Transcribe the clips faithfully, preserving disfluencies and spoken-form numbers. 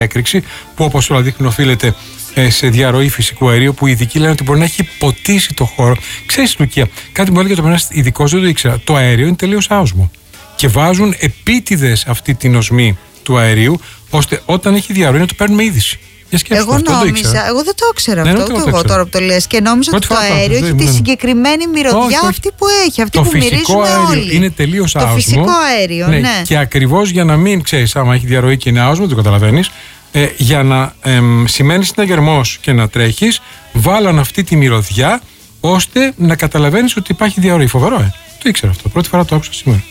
έκρηξη, που όπως όλα δείχνουν οφείλεται ε, σε διαρροή φυσικού αερίου, που οι ειδικοί λένε ότι μπορεί να έχει ποτίσει το χώρο. Ξέρεις, Λουκία, κάτι μου έλεγε το ένας ειδικός, δεν το ήξερα. Το αέριο είναι τελείως άοσμο. Και βάζουν επίτηδες αυτή την οσμή του αερίου, ώστε όταν έχει διαρροή να το παίρνουμε είδηση. Εγώ αυτό, νόμιζα, το εγώ δεν το ήξερα ναι, αυτό, το ούτε το εγώ τώρα που το λες. Και νόμιζα ότι το αέριο έχει τη συγκεκριμένη μυρωδιά, όχι, όχι. αυτή που έχει, αυτή το που μυρίζουμε αέριο όλοι. Είναι τελείως άοσμο. Το φυσικό αέριο, ναι. ναι. Και ακριβώς για να μην ξέρεις, άμα έχει διαρροή και είναι άοσμο, δεν το καταλαβαίνεις, ε, για να ε, σημαίνει συναγερμός και να τρέχεις, βάλαν αυτή τη μυρωδιά ώστε να καταλαβαίνεις ότι υπάρχει διαρροή. Φοβερό, ε. Το ήξερα αυτό. Πρώτη φορά το άκουσα σήμερα.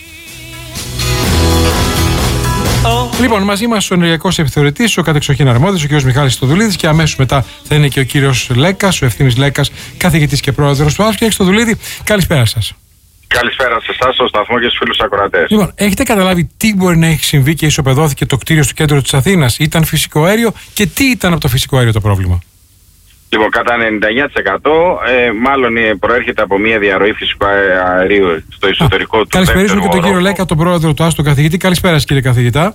Λοιπόν, μαζί μας ο ενεργειακός επιθεωρητής, ο κατεξοχήν αρμόδιος, ο κ. Μιχάλης Στοδουλίδης, και αμέσως μετά θα είναι και ο κύριος Λέκας, ο Ευθύμης Λέκας, καθηγητής και πρόεδρος του ΑΣΠ. Κύριε Στοδουλίδη, καλησπέρα σας. Καλησπέρα σε εσάς, στο σταθμό και στους φίλους ακροατές. Λοιπόν, έχετε καταλάβει τι μπορεί να έχει συμβεί και ισοπεδώθηκε το κτίριο στο κέντρο της Αθήνας? Ήταν φυσικό αέριο, και τι ήταν από το φυσικό αέριο το πρόβλημα? Λοιπόν, κατά ενενήντα εννιά τοις εκατό ε, μάλλον ε, προέρχεται από μια διαρροή φυσικού αερίου στο εσωτερικό του. Καλησπέριζουμε και τον κύριο Λέκα, τον πρόεδρο του ΑΣΠ, τον καθηγητή. Καλησπέρα, κύριε καθηγητά.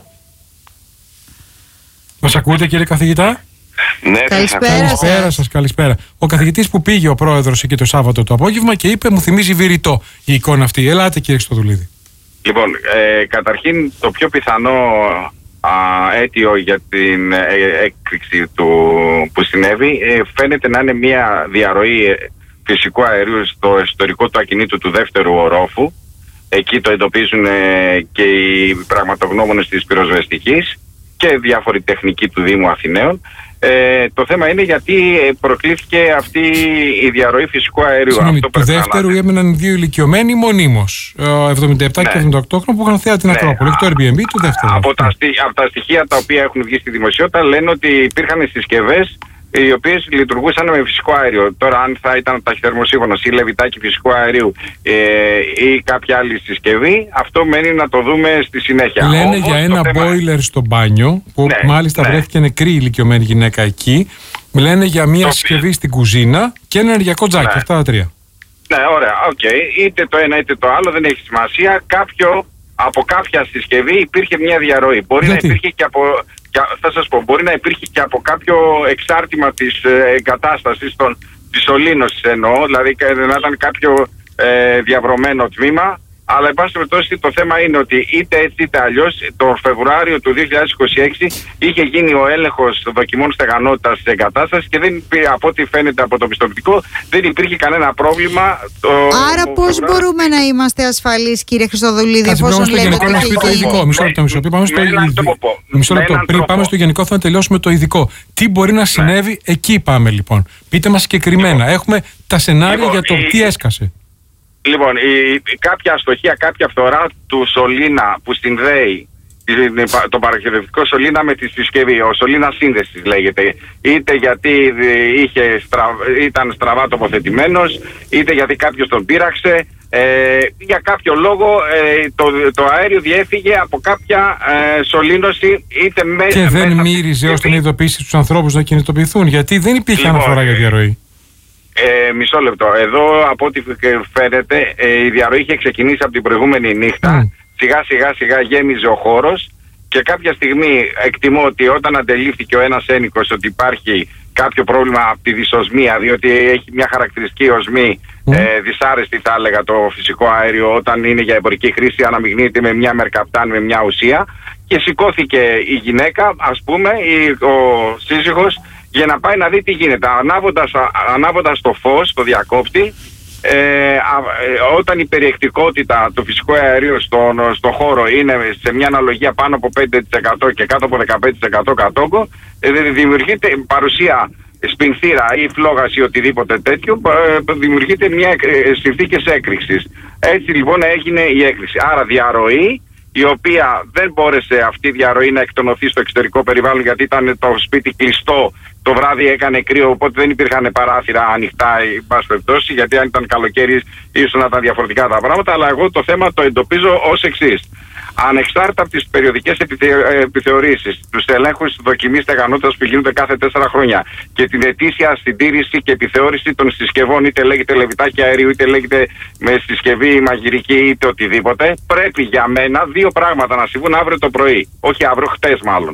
Μας ακούτε, κύριε καθηγητά? Ναι, καλησπέρα, καλησπέρα σας, καλησπέρα. Ο καθηγητής που πήγε ο πρόεδρος εκεί το Σάββατο το απόγευμα και είπε, μου θυμίζει Βηρητό η εικόνα αυτή. Ελάτε, κύριε Στοδουλίδη. Λοιπόν, ε, καταρχήν το πιο πιθανό α, αίτιο για την ε, έκρηξη του, που συνέβη ε, φαίνεται να είναι μια διαρροή ε, φυσικού αερίου στο εσωτερικό του ακινήτου του δεύτερου ορόφου. Εκεί το εντοπίζουν ε, και οι πραγματογνώμονες της πυροσβεστικής και διάφοροι τεχνικοί του Δήμου Αθηναίων. Ε, το θέμα είναι γιατί προκλήθηκε αυτή η διαρροή φυσικού αερίου. Συγγνώμη, του δεύτερου να... έμεναν δύο ηλικιωμένοι μονίμως, εβδομήντα επτά ναι. και εβδομήντα οκτώ χρόνων, που είχαν θέα την ναι. Ακρόπολη. Το Airbnb του δεύτερου. Από τα, από τα στοιχεία τα οποία έχουν βγει στη δημοσιότητα λένε ότι υπήρχαν συσκευές οι οποίες λειτουργούσαν με φυσικό αέριο. Τώρα, αν θα ήταν ταχυθερμοσύμφωνος ή λεβιτάκι φυσικού αερίου ε, ή κάποια άλλη συσκευή, αυτό μένει να το δούμε στη συνέχεια. Λένε Όμως, για ένα θέμα... boiler στο μπάνιο, που ναι, μάλιστα ναι. βρέθηκε νεκρή ηλικιωμένη γυναίκα εκεί. Λένε για μια το συσκευή στην κουζίνα και ένα ενεργειακό τζάκι. Ναι. Αυτά τα τρία. Ναι, ωραία, οκ. Okay. Είτε το ένα είτε το άλλο, δεν έχει σημασία. Κάποιο, από κάποια συσκευή υπήρχε μια διαρροή. Μπορεί γιατί? να υπήρχε και από. Θα σας πω, μπορεί να υπήρχε και από κάποιο εξάρτημα της ε, εγκατάστασης των, της σωλήνωσης εννοώ, δηλαδή να ήταν κάποιο ε, διαβρωμένο τμήμα, αλλά εν πάση περιπτώσει το θέμα είναι ότι είτε έτσι είτε αλλιώς το Φεβρουάριο του δύο χιλιάδες είκοσι έξι είχε γίνει ο έλεγχος δοκιμών στεγανότητας της εγκατάστασης και δεν, από ό,τι φαίνεται από το πιστοποιητικό δεν υπήρχε κανένα πρόβλημα. Το, Άρα το πώς Φεβρουάριο... μπορούμε να είμαστε ασφαλείς, κύριε Χριστοδουλίδη, εφόσον λέτε ότι έχει γίνει? Το ειδικό, μισό λεπτό, μισό λεπτό. Πάμε στο ειδικό. Μισό λεπτό. Πριν πάμε στο γενικό, θα τελειώσουμε το ειδικό. Τι μπορεί να συνέβη, ναι. εκεί πάμε λοιπόν. Πείτε μας συγκεκριμένα. Λοιπόν, έχουμε τα σενάρια λοιπόν, για το η... τι έσκασε. Λοιπόν, η, η, κάποια αστοχία, κάποια φθορά του σωλήνα που συνδέει το παροχετευτικό σωλήνα με τη συσκευή, ο σωλήνα σύνδεσης λέγεται, είτε γιατί είχε στρα, ήταν στραβά τοποθετημένος, είτε γιατί κάποιος τον πείραξε, ε, για κάποιο λόγο ε, το, το αέριο διέφυγε από κάποια ε, σωλήνωση είτε μέσα. Και δεν μέσα μύριζε ώστε να ειδοποιήσει τους ανθρώπους να κινητοποιηθούν, γιατί δεν υπήρχε λοιπόν, αναφορά για διαρροή. Ε, μισό λεπτό. Εδώ από ό,τι φαίνεται ε, η διαρροή είχε ξεκινήσει από την προηγούμενη νύχτα. Mm. Σιγά σιγά σιγά γέμιζε ο χώρος και κάποια στιγμή εκτιμώ ότι όταν αντελήφθηκε ο ένας ένοικος ότι υπάρχει κάποιο πρόβλημα από τη δυσοσμία, διότι έχει μια χαρακτηριστική οσμή mm. ε, δυσάρεστη θα έλεγα το φυσικό αέριο όταν είναι για εμπορική χρήση, αναμειγνύεται με μια μερκαπτάν, με μια ουσία, και σηκώθηκε η γυναίκα, ας πούμε, η, ο σύζυγος, για να πάει να δει τι γίνεται. Ανάβοντας, ανάβοντας το φως, το διακόπτη, ε, ε, όταν η περιεκτικότητα του φυσικού αερίου στον, στο χώρο είναι σε μια αναλογία πάνω από πέντε τοις εκατό και κάτω από δεκαπέντε τοις εκατό κατόγκο, ε, δημιουργείται παρουσία σπινθήρα ή φλόγας ή οτιδήποτε τέτοιο, ε, δημιουργείται μια ε, συνθήκες έκρηξης. Έτσι λοιπόν έγινε η έκρηξη. Άρα διαρροή, η οποία δεν μπόρεσε αυτή η διαρροή να εκτονωθεί στο εξωτερικό περιβάλλον γιατί ήταν το σπίτι κλειστό, το βράδυ έκανε κρύο, οπότε δεν υπήρχαν παράθυρα ανοιχτά, εν πάση περιπτώσει, γιατί αν ήταν καλοκαίρι ίσως να ήταν διαφορετικά τα πράγματα, αλλά εγώ το θέμα το εντοπίζω ως εξής. Ανεξάρτητα από τις περιοδικές επιθεωρήσεις, τους ελέγχους δοκιμής στεγανότητας που γίνονται κάθε τέσσερα χρόνια και την ετήσια συντήρηση και επιθεώρηση των συσκευών, είτε λέγεται λεβιτάκι αερίου, είτε λέγεται με συσκευή μαγειρική, είτε οτιδήποτε, πρέπει για μένα δύο πράγματα να συμβούν αύριο το πρωί. Όχι αύριο, χτες μάλλον.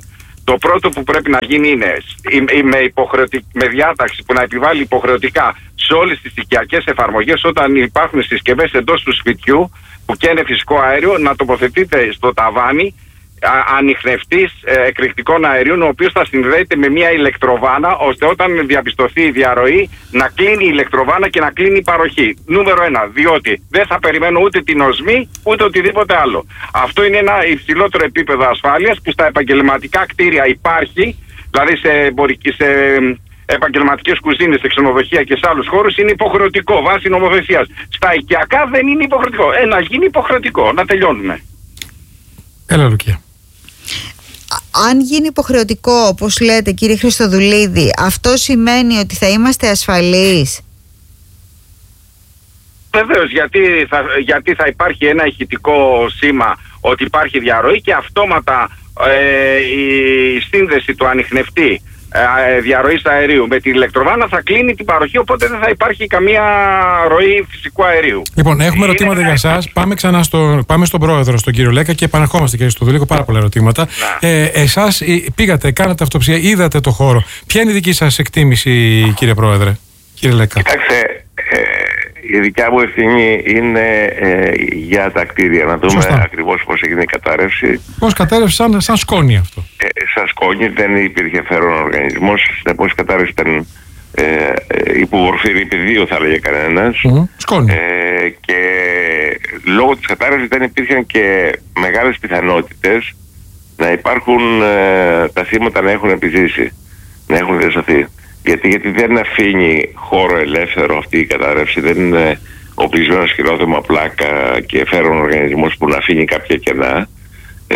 Το πρώτο που πρέπει να γίνει είναι με, υποχρεωτικ... με διάταξη που να επιβάλλει υποχρεωτικά σε όλες τις οικιακές εφαρμογές, όταν υπάρχουν συσκευές εντός του σπιτιού που καίνε φυσικό αέριο, να τοποθετείται στο ταβάνι ανιχνευτής ε, εκρηκτικών αερίων, ο οποίος θα συνδέεται με μια ηλεκτροβάνα, ώστε όταν διαπιστωθεί η διαρροή να κλείνει η ηλεκτροβάνα και να κλείνει η παροχή. Νούμερο ένα, διότι δεν θα περιμένω ούτε την οσμή ούτε οτιδήποτε άλλο. Αυτό είναι ένα υψηλότερο επίπεδο ασφάλειας που στα επαγγελματικά κτίρια υπάρχει, δηλαδή σε, εμπορική, σε επαγγελματικές κουζίνες, σε ξενοδοχεία και σε άλλους χώρους είναι υποχρεωτικό βάσει νομοθεσίας. Στα οικιακά δεν είναι υποχρεωτικό. Ε, να γίνει υποχρεωτικό, να τελειώνουμε. Έλα, Λουκία. Αν γίνει υποχρεωτικό, όπως λέτε κύριε Χριστοδουλίδη, αυτό σημαίνει ότι θα είμαστε ασφαλείς? Βεβαίως, γιατί θα, γιατί θα υπάρχει ένα ηχητικό σήμα ότι υπάρχει διαρροή και αυτόματα ε, η σύνδεση του ανιχνευτή ε, διαρροής αερίου με την ηλεκτροβάνα θα κλείνει την παροχή, οπότε δεν θα υπάρχει καμία ροή φυσικού αερίου. Λοιπόν, έχουμε ερωτήματα για εσάς. Πάμε ξανά στο, πάμε στον πρόεδρο, στον κύριο Λέκα, και επανερχόμαστε κύριε Χριστοδουλίδη. Πάρα πολλά ερωτήματα. Ε, εσάς πήγατε, κάνατε αυτοψία, είδατε το χώρο. Ποια είναι η δική σας εκτίμηση, κύριε πρόεδρε, κύριε Λέκα? Κοιτάξτε, ε, η δικιά μου ευθύνη είναι ε, για τα κτίρια. Να δούμε Σωστά. ακριβώς πώς έγινε η κατάρρευση. Πώς κατάρρευσε, σαν, σαν σκόνη αυτό? Ε, σαν σκόνη, δεν υπήρχε φέρον οργανισμός. Συνεπώς η κατάρρευση ήταν ε, ε, υποβορφή πεδίο, θα έλεγε κανένας. Mm, σκόνη. Ε, και λόγω της κατάρρευσης δεν υπήρχαν και μεγάλες πιθανότητες να υπάρχουν ε, τα θύματα να έχουν επιζήσει, να έχουν διασωθεί. Γιατί, γιατί δεν αφήνει χώρο ελεύθερο αυτή η κατάρρευση, δεν είναι οπλισμένο χειρόδεμα, πλάκα και φέρον οργανισμός που να αφήνει κάποια κενά, ε,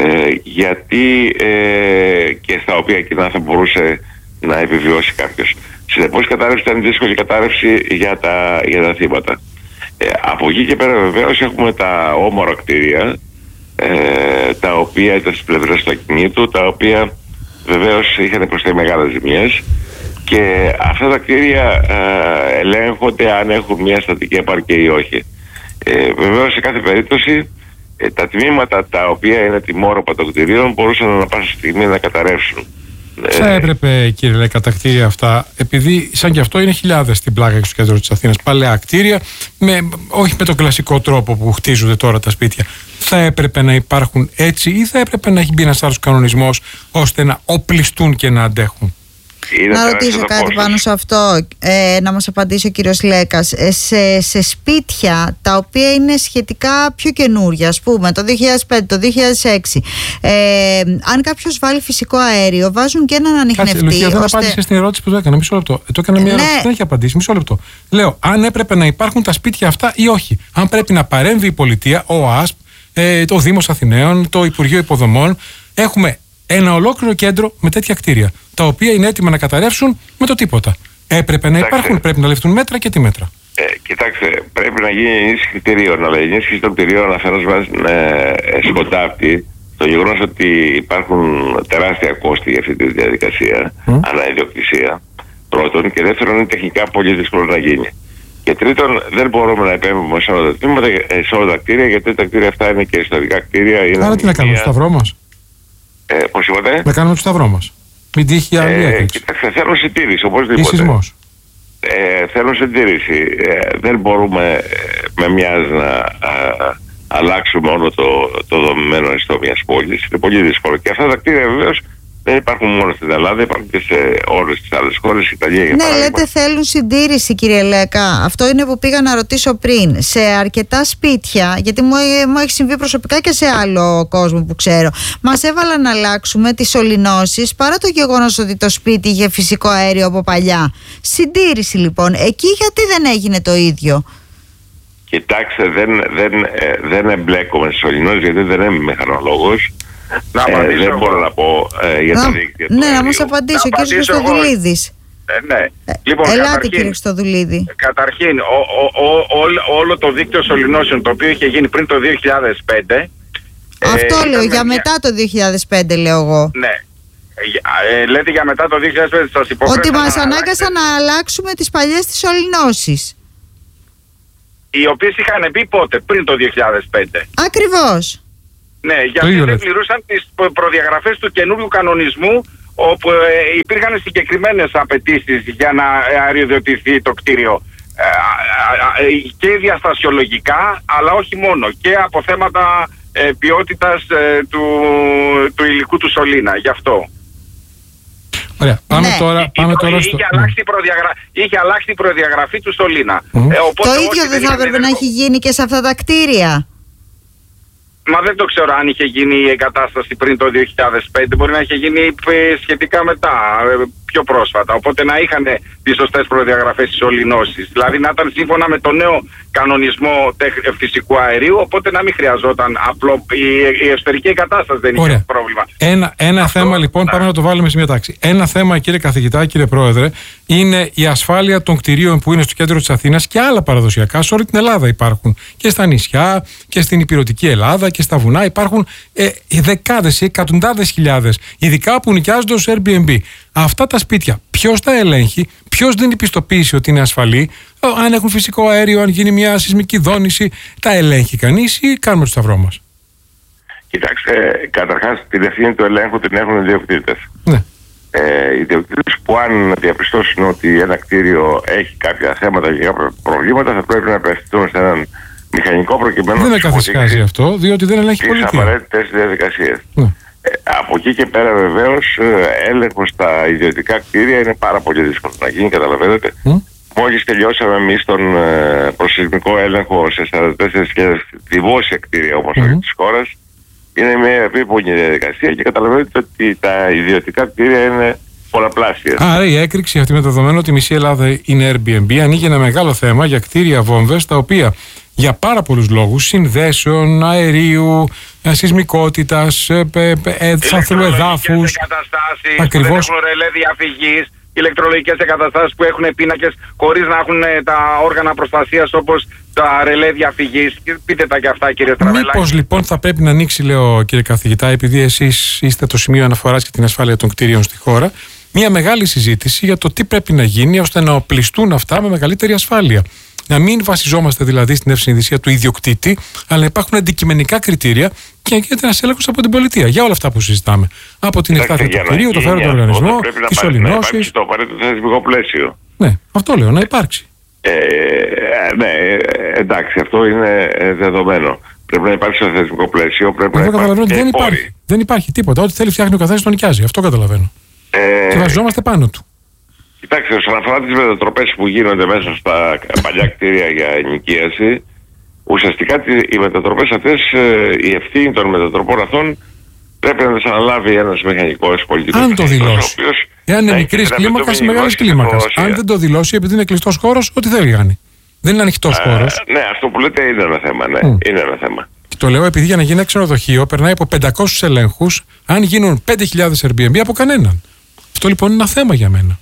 γιατί ε, και στα οποία κενά θα μπορούσε να επιβιώσει κάποιος. Συνεπώς η κατάρρευση ήταν δύσκολη κατάρρευση για τα, για τα θύματα. Ε, από εκεί και πέρα βεβαίως έχουμε τα όμορα κτίρια, ε, τα οποία ήταν στις πλευρές του ακινήτου, τα οποία βεβαίως είχαν υποστεί μεγάλες ζημιές. Και αυτά τα κτίρια ε, ελέγχονται αν έχουν μια στατική επάρκεια ή όχι. Ε, βεβαίως σε κάθε περίπτωση ε, τα τμήματα τα οποία είναι τιμόρροπα των κτιρίων μπορούσαν ανά πάσα στιγμή να καταρρεύσουν. Θα έπρεπε, κύριε Λέκα, τα κτίρια αυτά, επειδή σαν και αυτό είναι χιλιάδες στην πλάκα και στο κέντρο της Αθήνας, παλαιά κτίρια, με, όχι με τον κλασικό τρόπο που χτίζονται τώρα τα σπίτια, θα έπρεπε να υπάρχουν έτσι ή θα έπρεπε να έχει μπει ένας άλλος κανονισμός ώστε να οπλιστούν και να αντέχουν? Είναι να ρωτήσω κάτι κόστος. πάνω σε αυτό, ε, να μας απαντήσει ο κύριος Λέκας. Ε, σε, σε σπίτια τα οποία είναι σχετικά πιο καινούρια, ας πούμε το δύο χιλιάδες πέντε, το δύο χιλιάδες έξι, ε, αν κάποιος βάλει φυσικό αέριο, βάζουν και έναν ανιχνευτή. Κάτσε, Λουκία, δεν ώστε... απάντησε στην ερώτηση που του έκανα. Μισό λεπτό. Ε, το έκανα μια ναι. ερώτηση, δεν έχει απαντήσει. Μισό λεπτό. Λέω, αν έπρεπε να υπάρχουν τα σπίτια αυτά ή όχι. Αν πρέπει να παρέμβει η πολιτεία, ο ΑΣΠ, ε, το Δήμος Αθηναίων, το Υπουργείο Υποδομών. Έχουμε ένα ολόκληρο κέντρο με τέτοια κτίρια, τα οποία είναι έτοιμα να καταρρεύσουν με το τίποτα. Έπρεπε να υπάρχουν, κοιτάξτε, πρέπει να ληφθούν μέτρα και τι μέτρα. Ε, κοιτάξτε, πρέπει να γίνει ενίσχυση κτηρίων, αλλά η ενίσχυση των κτηρίων αφενός βάζει ε, σκοτάπτει το γεγονός ότι υπάρχουν τεράστια κόστη για αυτή τη διαδικασία, mm. αναειδιοκτησία, πρώτον, και δεύτερον είναι τεχνικά πολύ δύσκολο να γίνει. Και τρίτον, δεν μπορούμε να επέμβουμε σε όλα τα τμήματα, σε όλα τα κτίρια, γιατί τα κτίρια αυτά είναι και ιστορικά κτίρια. Άρα τι να κάνουμε, στο σταυρό μας? Ε, πώς είπατε? Να κάνουμε το σταυρό μας. Μην τύχει άλλη ε, έκρηξη. Κοιτάξτε, θέλουν συντήρηση οπωσδήποτε. Ή σεισμός. Ε, θέλουν συντήρηση. Ε, δεν μπορούμε ε, με μιας να α, αλλάξουμε όλο το, το δομημένο ιστό μιας πόλης. Είναι πολύ δύσκολο. Και αυτά τα κτίρια βεβαίως δεν υπάρχουν μόνο στην Ελλάδα, υπάρχουν και σε όλες τις άλλες χώρες, Ιταλία για ναι, παράδειγμα. λέτε θέλουν συντήρηση, κύριε Λέκα. Αυτό είναι που πήγα να ρωτήσω πριν. Σε αρκετά σπίτια, γιατί μου, μου έχει συμβεί προσωπικά και σε άλλο κόσμο που ξέρω, μας έβαλαν να αλλάξουμε τις σωληνώσεις παρά το γεγονός ότι το σπίτι είχε φυσικό αέριο από παλιά. Συντήρηση λοιπόν. Εκεί γιατί δεν έγινε το ίδιο? Κοιτάξτε, δεν, δεν, ε, δεν εμπλέκομαι στις σωληνώσεις γιατί δεν είμαι μηχανολόγος. Να ε, δεν εγώ. μπορώ να πω ε, για τα δίκτυα. Ναι, να μας απαντήσει ο κύριος Χριστοδουλίδης. Ε, ναι. Ε, λοιπόν, ελάτε κύριε Χριστοδουλίδη. Καταρχήν, ο, ο, ο, ό, όλο το δίκτυο σωληνώσεων το οποίο είχε γίνει πριν το δύο χιλιάδες πέντε. Αυτό ε, λέω, για μια... μετά το δύο χιλιάδες πέντε λέω εγώ. Ναι. Ε, λέτε για μετά το δύο χιλιάδες πέντε σας υποχρέωσαν. Ότι μας ανάγκασαν να αλλάξουμε τις παλιές τις σωληνώσεις. Οι οποίες είχαν μπει πότε, πριν το δύο χιλιάδες πέντε. Ακριβώς. Ναι, γιατί δεν πληρούσαν τις προδιαγραφές του καινούριου κανονισμού όπου ε, υπήρχαν συγκεκριμένες απαιτήσεις για να αεριοδιοτηθεί το κτίριο. Και διαστασιολογικά, αλλά όχι μόνο, και από θέματα ε, ποιότητας ε, του, του υλικού του σωλήνα. Γι' αυτό. Ωραία, πάμε ναι. τώρα, πάμε είχε, τώρα είχε, στο... αλλάξει προδιαγρα... είχε αλλάξει η προδιαγραφή του σωλήνα. Mm. Ε, οπότε το ίδιο δεν θα έπρεπε να έχει γίνει και σε αυτά τα κτίρια? Μα δεν το ξέρω αν είχε γίνει η εγκατάσταση πριν το δύο χιλιάδες πέντε, μπορεί να είχε γίνει σχετικά μετά, πιο πρόσφατα. Οπότε να είχαν τις σωστές προδιαγραφές της σωληνώσης. Δηλαδή να ήταν σύμφωνα με το νέο κανονισμό φυσικού αερίου, οπότε να μην χρειαζόταν απλό. Η, η εσωτερική εγκατάσταση δεν είχε πρόβλημα. Ένα, ένα Αυτό, θέμα λοιπόν, ναι. Πάμε να το βάλουμε σε μια τάξη. Ένα θέμα, κύριε καθηγητά, κύριε Πρόεδρε, είναι η ασφάλεια των κτηρίων που είναι στο κέντρο της Αθήνας και άλλα παραδοσιακά. Σε όλη την Ελλάδα υπάρχουν. Και στα νησιά και στην υπηρετική Ελλάδα και στα βουνά υπάρχουν ε, δεκάδες ή εκατοντάδες χιλιάδες, ειδικά που νοικιάζονται ως Airbnb. Αυτά τα σπίτια, ποιος τα ελέγχει, ποιος δίνει πιστοποίηση ότι είναι ασφαλή, αν έχουν φυσικό αέριο, αν γίνει μια σεισμική δόνηση, τα ελέγχει κανείς ή κάνουμε το σταυρό μας? Κοιτάξτε, καταρχάς την ευθύνη του ελέγχου την έχουν οι ιδιοκτήτες. Ναι. Ε, οι ιδιοκτήτες που αν διαπιστώσουν ότι ένα κτίριο έχει κάποια θέματα και κάποια προβλήματα, θα πρέπει να απευθυνθούν σε έναν μηχανικό προκειμένου. Δεν με καθησυχάζει αυτό, διότι δεν ελέγχει η πολιτεία. Τις απαραίτητες διαδικασίες. Ναι. Ε, από εκεί και πέρα βεβαίως έλεγχος στα ιδιωτικά κτίρια είναι πάρα πολύ δύσκολο να γίνει, καταλαβαίνετε. Mm. Μόλις τελειώσαμε εμείς τον ε, προσεισμικό έλεγχο σε σαράντα τέσσερις χιλιάδες δημόσια κτίρια όπως mm. της χώρας, είναι μια επίπονη διαδικασία και καταλαβαίνετε ότι τα ιδιωτικά κτίρια είναι πολλαπλάσια. Άρα η έκρηξη αυτή, με το δεδομένο ότι η μισή Ελλάδα είναι Airbnb, ανοίγει ένα μεγάλο θέμα για κτίρια βόμβες, τα οποία για πάρα πολλούς λόγους, συνδέσεων, αερίου, σεισμικότητας, φαθρού εδάφους, ακριβώς, έχουν ρελέ διαφυγής, ηλεκτρολογικές εγκαταστάσεις που έχουν πίνακες χωρίς να έχουν τα όργανα προστασίας όπως τα ρελέ διαφυγής. Πείτε τα και αυτά, κύριε Στραβελάκη. Μήπως λοιπόν θα πρέπει να ανοίξει, λέω κύριε καθηγητά, επειδή εσείς είστε το σημείο αναφοράς για την ασφάλεια των κτίριων στη χώρα, μια μεγάλη συζήτηση για το τι πρέπει να γίνει ώστε να οπλιστούν αυτά με μεγαλύτερη ασφάλεια. Να μην βασιζόμαστε δηλαδή στην ευσυνειδησία του ιδιοκτήτη, αλλά υπάρχουν αντικειμενικά κριτήρια και γίνεται ένας έλεγχος από την πολιτεία για όλα αυτά που συζητάμε. Από την εκτάθεια του κτηρίου, το φέρον του οργανισμού, τις σωληνώσεις. Να υπάρξει το απαραίτητο θεσμικό πλαίσιο. Ναι, αυτό λέω, να υπάρξει. Ε, ναι, εντάξει, αυτό είναι δεδομένο. Πρέπει να υπάρξει το θεσμικό πλαίσιο. Πρέπει αυτό να καταλαβαίνω ότι δεν υπάρχει. Δεν υπάρχει τίποτα. Ό,τι θέλει φτιάχνει ο καθένας τον νοικιάζει. Αυτό καταλαβαίνω. Ε, και βασιζόμαστε πάνω του. Κοιτάξτε, όσον αφορά τις μετατροπές που γίνονται μέσα στα παλιά κτίρια για ενοικίαση, ουσιαστικά οι μετατροπές αυτές, η ευθύνη των μετατροπών αυτών πρέπει να τις αναλάβει ένας μηχανικός πολιτικός. Αν το δηλώσει. Εάν είναι μικρής κλίμακας ή μεγάλης κλίμακας. Αν δεν το δηλώσει, επειδή είναι κλειστός χώρος, ό,τι θέλει κάνει. Δεν είναι ανοιχτός χώρος. Ναι, αυτό που λέτε είναι ένα θέμα. Ναι, mm. είναι ένα θέμα. Και το λέω επειδή για να γίνει ένα ξενοδοχείο περνάει από πεντακόσιους ελέγχους, αν γίνουν πέντε χιλιάδες Airbnb από κανέναν. Αυτό λοιπόν είναι ένα θέμα για μένα.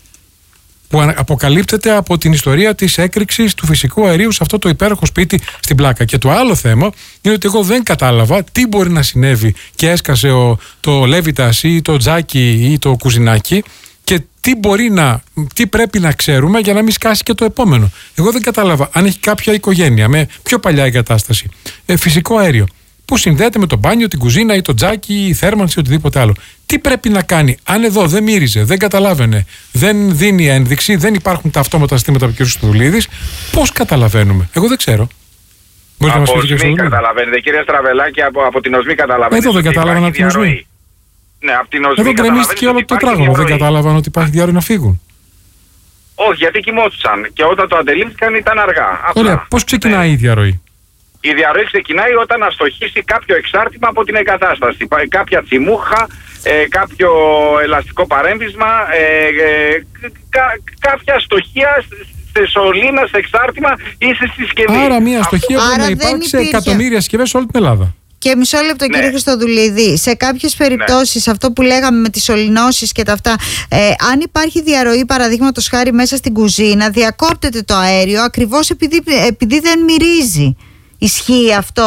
Που αποκαλύπτεται από την ιστορία της έκρηξης του φυσικού αερίου σε αυτό το υπέροχο σπίτι στην Πλάκα. Και το άλλο θέμα είναι ότι εγώ δεν κατάλαβα τι μπορεί να συνέβη και έσκασε ο, το Λέβιτας ή το Τζάκι ή το Κουζινάκι και τι, μπορεί να, τι πρέπει να ξέρουμε για να μην σκάσει και το επόμενο. Εγώ δεν κατάλαβα αν έχει κάποια οικογένεια με πιο παλιά εγκατάσταση ε, φυσικό αέριο που συνδέεται με το μπάνιο, την κουζίνα ή το τζάκι, η θέρμανση, οτιδήποτε άλλο. Τι πρέπει να κάνει, αν εδώ δεν μύριζε, δεν καταλάβαινε, δεν δίνει ένδειξη, δεν υπάρχουν τα αυτόματα συστήματα από κ. Στουδουλίδης, πώς καταλαβαίνουμε? Εγώ δεν ξέρω. Μπορείτε από οσμή καταλαβαίνετε, κύριε Στραβελάκη, από, από την οσμή καταλαβαίνετε. Εδώ δεν κατάλαβαν από την οσμή. Ναι, από την οσμή. Εδώ γκρεμίστηκε όλο το τράγωνο, δεν κατάλαβαν ότι υπάρχει διάρρη να φύγουν. Όχι, γιατί κοιμόντουσαν και όταν το αντελήφθηκαν ήταν αργά. Ωραία, πώς ξεκινάει η διαρροή? Η διαρροή ξεκινάει όταν αστοχήσει κάποιο εξάρτημα από την εγκατάσταση. Κάποια τσιμούχα, ε, κάποιο ελαστικό παρέμβισμα, ε, ε, κα, κάποια αστοχία σε σωλήνα, σε εξάρτημα ή σε συσκευή. Άρα μια αστοχία που να υπάρξει σε εκατομμύρια συσκευές σε όλη την Ελλάδα. Και μισό λεπτό, ναι. Κύριε Χριστοδουλίδη, σε κάποιες περιπτώσεις, ναι. αυτό που λέγαμε με τις σωληνώσεις και τα αυτά, ε, αν υπάρχει διαρροή παραδείγματος χάρη μέσα στην κουζίνα, διακόπτεται το αέριο ακριβώς επειδή, επειδή δεν μυρίζει. Ισχύει αυτό?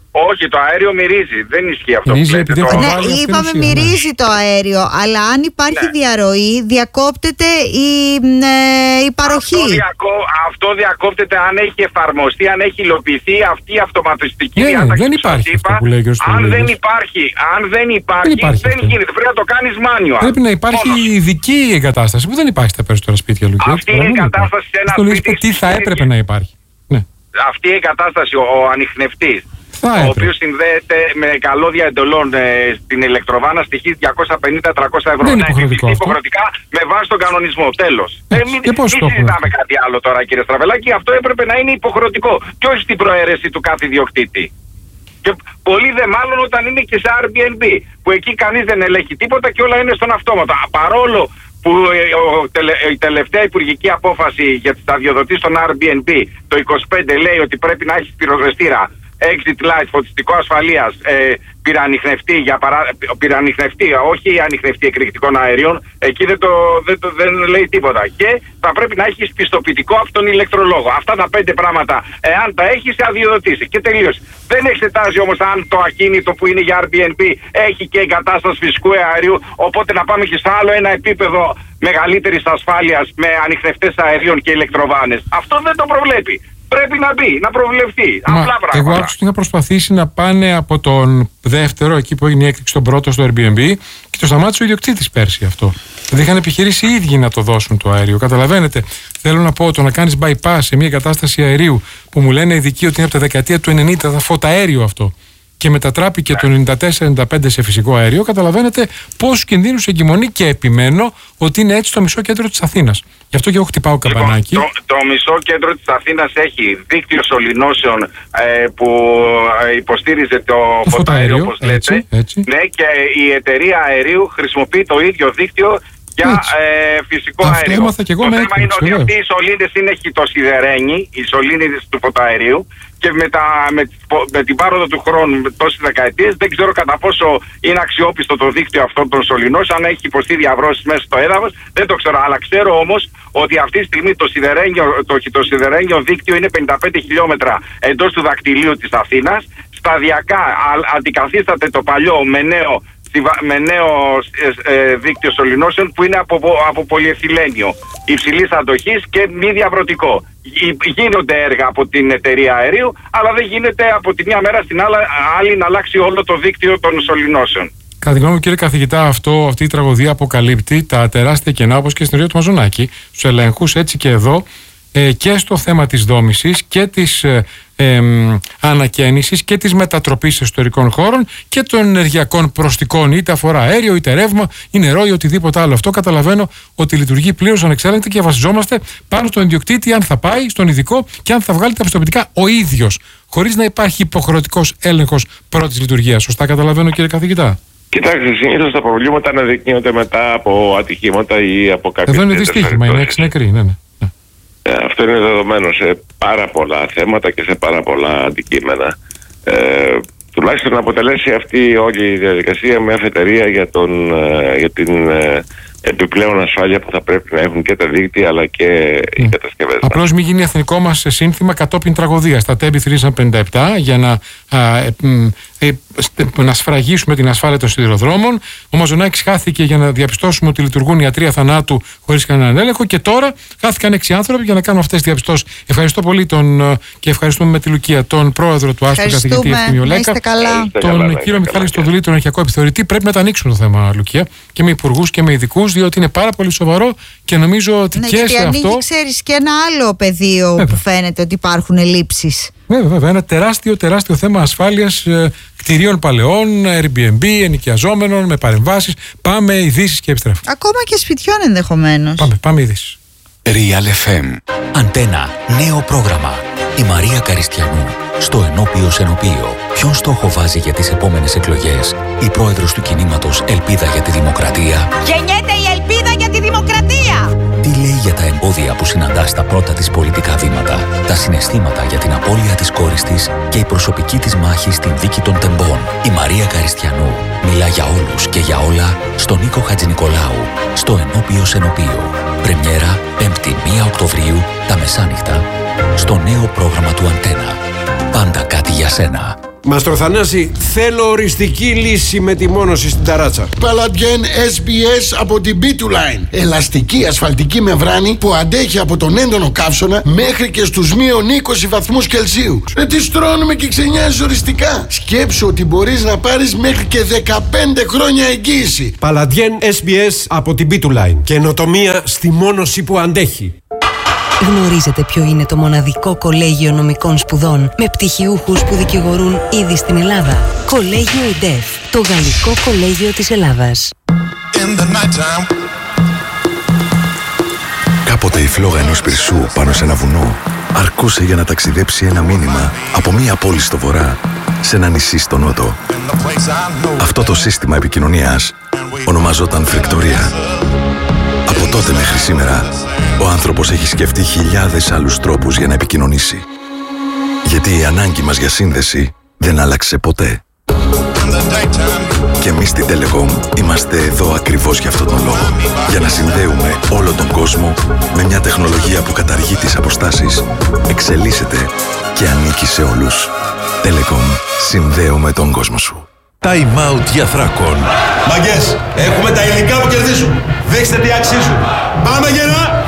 Όχι, το αέριο μυρίζει. Δεν ισχύει αυτό. Μυρίζει, που λέτε, επειδή το... έχω Ναι, βάλει είπαμε αυτήν ουσία, μυρίζει το αέριο, αλλά αν υπάρχει Ναι. διαρροή, διακόπτεται η, ε, η παροχή. Αυτό, διακό... αυτό διακόπτεται αν έχει εφαρμοστεί, αν έχει υλοποιηθεί αυτή η αυτοματιστική Ναι, διάταξη. δεν υπάρχει αυτό που λέει ο κ. Αν Σταυρίδης. δεν υπάρχει, αν δεν υπάρχει, Δεν υπάρχει δεν αυτό. γίνεται. Πρέπει να το κάνεις manual. Πρέπει να υπάρχει Μόνος. ειδική εγκατάσταση που δεν υπάρχει στα περισσότερα σπίτια, Λουκία. Αυτή είναι η εγκατάσταση σε ένα Αυτό λέει σπίτι τι θα στη έπρεπε Κρήτη. να υπάρχει. Ναι. Αυτή η εγκατάσταση, ο, ο ανιχνευτής, Θα ο έπρεπε. οποίος συνδέεται με καλώδια εντολών ε, στην ηλεκτροβάνα, στοιχίζει διακόσια πενήντα με τριακόσια ευρώ. Δεν είναι Να υποχρεωτικό εξηγηθεί αυτό. υποχρεωτικά με βάση τον κανονισμό. Τέλος. Ε, Έτσι. μην Και πώς μην το έχουμε συζητάμε αυτό? κάτι άλλο τώρα, κύριε Στραβελάκη. Αυτό έπρεπε να είναι υποχρεωτικό και όχι στην προαίρεση του κάθε ιδιοκτήτη. Και πολύ δε μάλλον όταν είναι και σε Airbnb, που εκεί κανείς δεν ελέγχει τίποτα και όλα είναι στον αυτόματο. Παρόλο που ε, ο, τελε, η τελευταία υπουργική απόφαση για τις αδειοδοτήσεις των Airbnb το είκοσι πέντε λέει ότι πρέπει να έχει πυροσβεστήρα, exit light, φωτιστικό ασφαλείας, ε, πυρανιχνευτή, για παρά, πυρανιχνευτή, όχι ανιχνευτή εκρηκτικών αερίων, εκεί δεν, το, δεν, το, δεν λέει τίποτα. Και θα πρέπει να έχεις πιστοποιητικό από τον ηλεκτρολόγο. Αυτά τα πέντε πράγματα, εάν τα έχεις, σε αδειοδοτήσει. Και τελείωσε. Δεν εξετάζει όμως αν το ακίνητο που είναι για Airbnb έχει και εγκατάσταση φυσικού αερίου, οπότε να πάμε και στο άλλο ένα επίπεδο μεγαλύτερης ασφάλειας με ανιχνευτές αερίων και ηλεκτροβάνες. Αυτό δεν το προβλέπει. Πρέπει να μπει, να προβλεφθεί. Μα, Απλά πράγματα. εγώ άκουσα ότι είχα προσπαθήσει να πάνε από τον δεύτερο, εκεί που έγινε η έκρηξη, στον πρώτο στο Airbnb, και το σταμάτησε ο ιδιοκτήτης πέρσι αυτό. Δηλαδή είχαν επιχειρήσει οι ίδιοι να το δώσουν το αέριο. Καταλαβαίνετε, θέλω να πω, το να κάνεις bypass σε μια κατάσταση αερίου που μου λένε ειδικοί ότι είναι από τα δεκαετία του ενενήντα, θα φωταέριο αυτό, και μετατράπηκε το ενενήντα τέσσερα ενενήντα πέντε σε φυσικό αέριο, καταλαβαίνετε πόσους κινδύνους εγκυμονεί, και επιμένω ότι είναι έτσι το μισό κέντρο της Αθήνας. Γι' αυτό και εγώ χτυπάω καμπανάκι. Λοιπόν, το, το μισό κέντρο της Αθήνας έχει δίκτυο σωληνώσεων ε, που ε, υποστήριζε το, Το φωταέριο, φωταέριο, όπως έτσι, λέτε. έτσι. Ναι, και η εταιρεία αερίου χρησιμοποιεί το ίδιο δίκτυο για ε, φυσικό Αυτό αέριο. έμαθα και εγώ το με θέμα είναι έκπληξη, ότι βεβαίως. αυτοί οι σωλήνες είναι χιτοσιδερένοι, οι σωλήνες του φωταερίου, και με, τα, με, με την πάροδο του χρόνου, με τόσες δεκαετίες, δεν ξέρω κατά πόσο είναι αξιόπιστο το δίκτυο αυτών των σωληνών, αν έχει υποστεί διαβρώσεις μέσα στο έδαφος, δεν το ξέρω. Αλλά ξέρω όμως ότι αυτή τη στιγμή το, το χιτοσιδερένιο δίκτυο είναι πενήντα πέντε χιλιόμετρα εντός του δακτυλίου της Αθήνας. Σταδιακά α, αντικαθίσταται το παλιό με νέο, με νέο ε, ε, δίκτυο σωληνώσεων που είναι από, από πολυεθυλένιο υψηλής αντοχής και μη διαβρωτικό. Γίνονται έργα από την εταιρεία αερίου, αλλά δεν γίνεται από τη μια μέρα στην άλλη να αλλάξει όλο το δίκτυο των σωληνώσεων. Κατά τη γνώμη μου, κύριε καθηγητά, αυτό, αυτή η τραγωδία αποκαλύπτει τα τεράστια κενά, όπως και στην ιστορία του Μαζονάκη, στους ελέγχους, έτσι και εδώ, ε, και στο θέμα της δόμησης και της ε, ε, ανακαίνησης και της μετατροπής εσωτερικών χώρων και των ενεργειακών προστικών, είτε αφορά αέριο, είτε ρεύμα ή νερό ή οτιδήποτε άλλο. Αυτό καταλαβαίνω ότι λειτουργεί πλήρως ανεξέλεγκτα και βασιζόμαστε πάνω στον ιδιοκτήτη, αν θα πάει, στον ειδικό, και αν θα βγάλει τα πιστοποιητικά ο ίδιος, χωρίς να υπάρχει υποχρεωτικός έλεγχος πρώτης λειτουργίας. Σωστά καταλαβαίνω, κύριε καθηγητά? Κοιτάξτε, συνήθως τα προβλήματα αναδεικνύονται μετά από ατυχήματα ή από κάποια. Εδώ είναι δυστύχημα, είναι έξι νεκροί, ναι, ναι. Ε, αυτό είναι δεδομένο σε πάρα πολλά θέματα και σε πάρα πολλά αντικείμενα. Ε, τουλάχιστον να αποτελέσει αυτή όλη η διαδικασία μια αφετηρία για, τον, ε, για την ε, επιπλέον ασφάλεια που θα πρέπει να έχουν και τα δίκτυα αλλά και mm. οι κατασκευές. Απλώς μην γίνει εθνικό μας σύνθημα κατόπιν τραγωδίας. Τα τέμπη θρήσαν πενήντα επτά για να, α, ε, ε, ε, να σφραγίσουμε την ασφάλεια των σιδηροδρόμων. Ο Μαζονάκης χάθηκε για να διαπιστώσουμε ότι λειτουργούν ιατρεία θανάτου χωρίς κανέναν έλεγχο, και τώρα χάθηκαν έξι άνθρωποι για να κάνουν αυτές τις διαπιστώσεις. Ευχαριστώ πολύ τον, και ευχαριστούμε με τη Λουκία τον πρόεδρο του Άστου, καθηγητή Ευθύμιο Λέκα, τον καλά, κύριο Μιχάλη Στοδουλή, τον αρχιακό επιθεωρητή. Πρέπει να τα ανοίξουν το θέμα, Λουκία, και με υπουργούς και με ειδικούς, διότι είναι πάρα πολύ σοβαρό και νομίζω ότι ναι, και γιατί σε ανοίγει, αυτό. ξέρεις, και ένα άλλο πεδίο Βέβαια. που φαίνεται ότι υπάρχουν ελλείψεις. Βέβαια, βέβαια. Ένα τεράστιο, τεράστιο θέμα ασφάλειας ε, κτηρίων παλαιών, Airbnb, ενοικιαζόμενων, με παρεμβάσεις. Πάμε ειδήσεις και επιστρέφουμε. Ακόμα και σπιτιών ενδεχομένως. Πάμε, πάμε ειδήσεις. Real εφ εμ. Αντένα. Νέο πρόγραμμα. Η Μαρία Καριστιανού. Στο ενώπιο σενοπείο. Ποιον στόχο βάζει για τις επόμενες εκλογές η πρόεδρος του κινήματος Ελπίδα για τη Δημοκρατία? Γεννιέται η ελπίδα για τη δημοκρατία! Τι λέει για τα εμπόδια που συναντά στα πρώτα της πολιτικά βήματα, τα συναισθήματα για την απώλεια της κόρης της και η προσωπική της μάχη στην δίκη των τεμπών? Η Μαρία Καριστιανού μιλά για όλους και για όλα στον Νίκο Χατζηνικολάου, στο ενώπιο σενοπείο. Πρεμιέρα πέμπτη πρώτη Οκτωβρίου τα μεσάνυχτα στο νέο πρόγραμμα του Αντένα. Πάντα κάτι για σένα. Μάστρο Θανάση, θέλω οριστική λύση με τη μόνωση στην ταράτσα. Παλαντιέν ες μπι ες από την μπι του Line. Ελαστική ασφαλτική μεμβράνη που αντέχει από τον έντονο καύσωνα μέχρι και στους μείον είκοσι βαθμούς Κελσίου. Ε, τι στρώνουμε και ξενιάζεις οριστικά. Σκέψου ότι μπορείς να πάρεις μέχρι και δεκαπέντε χρόνια εγγύηση. Παλαντιέν ες μπι ες από την μπι του Line. Καινοτομία στη μόνωση που αντέχει. Γνωρίζετε ποιο είναι το μοναδικό κολέγιο νομικών σπουδών με πτυχιούχους που δικηγορούν ήδη στην Ελλάδα? Κολέγιο ΙΝΤΕΦ, το Γαλλικό Κολέγιο της Ελλάδας. Κάποτε η φλόγα ενός πυρσού πάνω σε ένα βουνό αρκούσε για να ταξιδέψει ένα μήνυμα από μία πόλη στο βορρά σε ένα νησί στο νότο. Αυτό το σύστημα επικοινωνίας ονομαζόταν φρικτορία. Από τότε μέχρι σήμερα, ο άνθρωπος έχει σκεφτεί χιλιάδες άλλους τρόπους για να επικοινωνήσει. Γιατί η ανάγκη μας για σύνδεση δεν άλλαξε ποτέ. Και εμείς στην Telecom είμαστε εδώ ακριβώς για αυτόν τον λόγο. Για να συνδέουμε όλο τον κόσμο με μια τεχνολογία που καταργεί τις αποστάσεις, εξελίσσεται και ανήκει σε όλους. Telecom, συνδέουμε τον κόσμο σου. Time out για Θράκον. Μαγκές, έχουμε τα υλικά που κερδίζουν. Δείξτε τι αξίζουν. Πάμε γερά!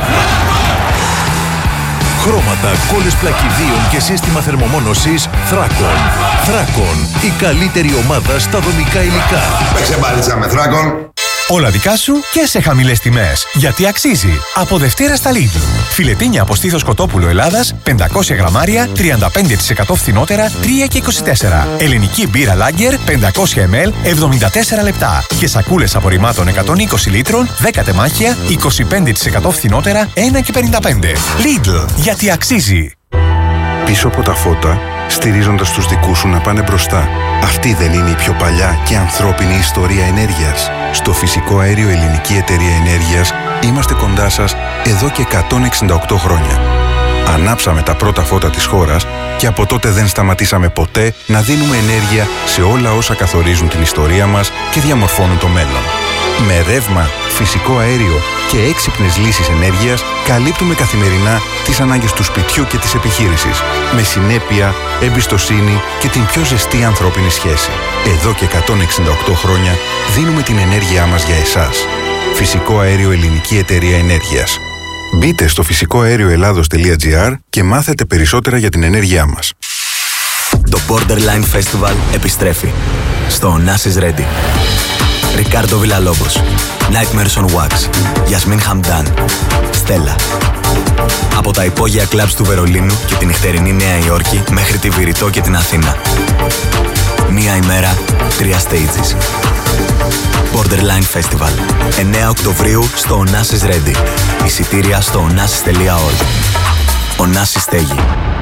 Χρώματα, κόλλες πλακιδίων και σύστημα θερμομόνωσης Θράκον. Θράκον, η καλύτερη ομάδα στα δομικά υλικά. Παίξε μπάλιτσα με Θράκον. Όλα δικά σου και σε χαμηλές τιμές. Γιατί αξίζει. Από Δευτέρα στα Lidl. Φιλετίνια από στήθος κοτόπουλο Ελλάδας, πεντακόσια γραμμάρια, τριάντα πέντε τοις εκατό φθηνότερα, τρία και είκοσι τέσσερα. Ελληνική μπύρα Lager, πεντακόσια μιλιλίτρα, εβδομήντα τέσσερα λεπτά. Και σακούλες απορριμμάτων εκατόν είκοσι λίτρων, δέκα τεμάχια, είκοσι πέντε τοις εκατό φθηνότερα, ένα και πενήντα πέντε. Lidl. Γιατί αξίζει. Πίσω από τα φώτα, στηρίζοντας τους δικούς σου να πάνε μπροστά. Αυτή δεν είναι η πιο παλιά και ανθρώπινη ιστορία ενέργειας? Στο Φυσικό Αέριο Ελληνική Εταιρεία Ενέργειας είμαστε κοντά σας εδώ και εκατόν εξήντα οκτώ χρόνια. Ανάψαμε τα πρώτα φώτα της χώρας και από τότε δεν σταματήσαμε ποτέ να δίνουμε ενέργεια σε όλα όσα καθορίζουν την ιστορία μας και διαμορφώνουν το μέλλον. Με ρεύμα, φυσικό αέριο και έξυπνες λύσεις ενέργειας καλύπτουμε καθημερινά τις ανάγκες του σπιτιού και της επιχείρησης. Με συνέπεια, εμπιστοσύνη και την πιο ζεστή ανθρώπινη σχέση. Εδώ και εκατόν εξήντα οκτώ χρόνια δίνουμε την ενέργειά μας για εσάς. Φυσικό Αέριο Ελληνική Εταιρεία Ενέργειας. Μπείτε στο φυσικό αέριο ελλάδος τελεία τζι άρ και μάθετε περισσότερα για την ενέργειά μας. Το Borderline Festival επιστρέφει στο Onassis Ready. Ρικάρντο Βιλαλόμπος, Nightmares on Wax, Γιασμίν Χαμντάν, Στέλλα. Από τα υπόγεια κλαμπς του Βερολίνου και την νυχτερινή Νέα Υόρκη μέχρι τη Βηρητό και την Αθήνα. Μία ημέρα, τρία stages. Borderline Festival, εννέα Οκτωβρίου στο Onassis Ready. Εισιτήρια στο onassis τελεία org. Onassis στέγη.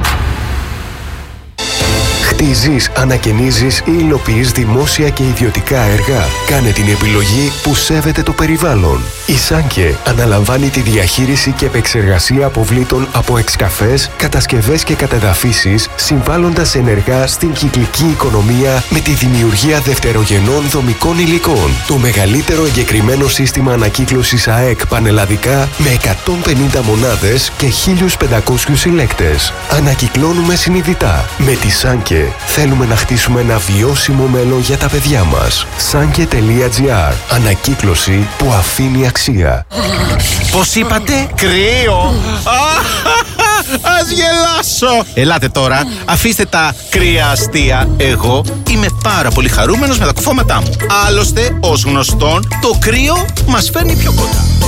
Χτίζεις, ανακαινίζεις ή υλοποιείς δημόσια και ιδιωτικά έργα? Κάνε την επιλογή που σέβεται το περιβάλλον. Η Σάνκε αναλαμβάνει τη διαχείριση και επεξεργασία αποβλήτων από εξκαφές, κατασκευές και κατεδαφίσεις, συμβάλλοντας ενεργά στην κυκλική οικονομία με τη δημιουργία δευτερογενών δομικών υλικών. Το μεγαλύτερο εγκεκριμένο σύστημα ανακύκλωσης ΑΕΚ πανελλαδικά με εκατόν πενήντα μονάδες και χίλιους πεντακόσιους συλλέκτες. Ανακυκλώνουμε συνειδητά. Με τη Σάνκε θέλουμε να χτίσουμε ένα βιώσιμο μέλλον για τα παιδιά μας. Σάνκε τελεία τζι άρ. Ανακύκλωση που αφήνει αξία. Πώς είπατε? Κρύο! Ας γελάσω! Ελάτε τώρα, αφήστε τα κρύα αστεία. Εγώ είμαι πάρα πολύ χαρούμενος με τα κουφώματά μου. Άλλωστε, ως γνωστόν, το κρύο μας φέρνει πιο κοντά.